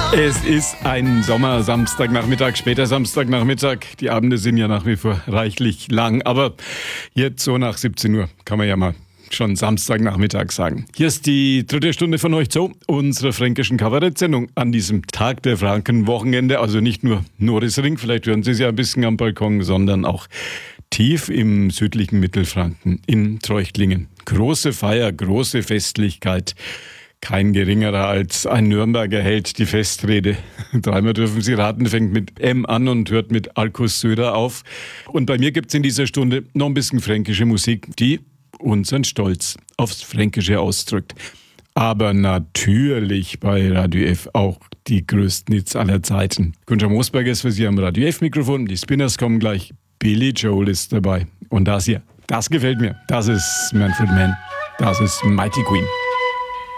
Es ist ein Sommer-Samstagnachmittag, später Samstagnachmittag. Die Abende sind ja nach wie vor reichlich lang, aber jetzt so nach 17 Uhr kann man ja mal schon Samstagnachmittag sagen. Hier ist die dritte Stunde von euch Zoo, unserer fränkischen Kabarett-Sendung an diesem Tag der Frankenwochenende. Also nicht nur Norisring, vielleicht hören Sie es ja ein bisschen am Balkon, sondern auch tief im südlichen Mittelfranken in Treuchtlingen. Große Feier, große Festlichkeit. Kein geringerer als ein Nürnberger hält die Festrede. Dreimal dürfen Sie raten, fängt mit M an und hört mit Alkus Söder auf. Und bei mir gibt's in dieser Stunde noch ein bisschen fränkische Musik, die unseren Stolz aufs Fränkische ausdrückt. Aber natürlich bei Radio F auch die größten Hits aller Zeiten. Günther Moosberger ist für Sie am Radio F-Mikrofon. Die Spinners kommen gleich. Billy Joel ist dabei. Und das hier, das gefällt mir. Das ist Manfred Mann. Das ist Mighty Queen.